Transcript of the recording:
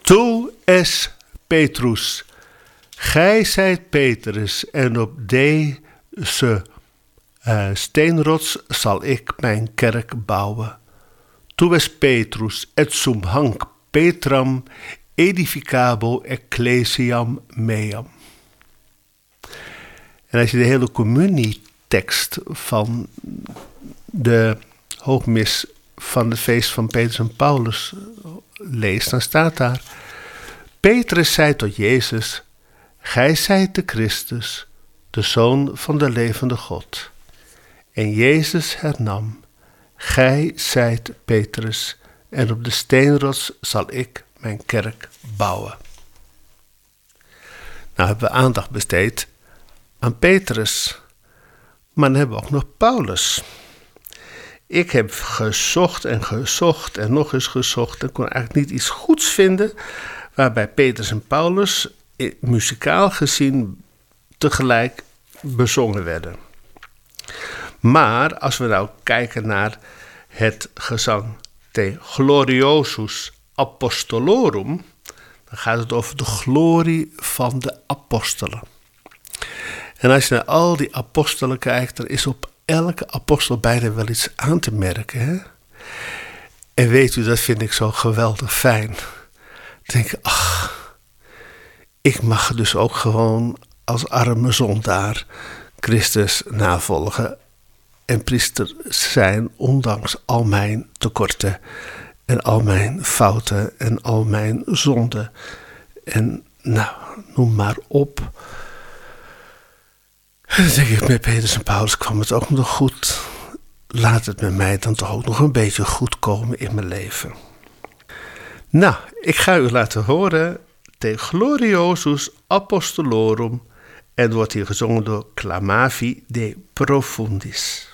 Tu es Petrus, gij zijt Petrus, en op deze steenrots zal ik mijn kerk bouwen. Tu es Petrus, et sum hanc Petram edificabo ecclesiam meam. En als je de hele communietekst van de hoogmis van het feest van Petrus en Paulus leest, dan staat daar: Petrus zei tot Jezus: gij zijt de Christus, de Zoon van de levende God. En Jezus hernam: gij zijt Petrus, en op de steenrots zal ik mijn kerk bouwen. Nou hebben we aandacht besteed aan Petrus, maar dan hebben we ook nog Paulus. Ik heb gezocht en nog eens gezocht en kon eigenlijk niet iets goeds vinden waarbij Petrus en Paulus muzikaal gezien tegelijk bezongen werden. Maar als we nou kijken naar het gezang Te Gloriosus Apostolorum, dan gaat het over de glorie van de apostelen. En als je naar al die apostelen kijkt, er is op elke apostel bijna wel iets aan te merken. Hè? En weet u, dat vind ik zo geweldig fijn. Dan denk ik, ach, ik mag dus ook gewoon als arme zondaar Christus navolgen en priester zijn, ondanks al mijn tekorten en al mijn fouten en al mijn zonden. En nou, noem maar op. En dan denk ik, met Petrus en Paulus kwam het ook nog goed. Laat het met mij dan toch ook nog een beetje goed komen in mijn leven. Nou, ik ga u laten horen Te Gloriosus Apostolorum. En wordt hier gezongen door Clamavi de Profundis.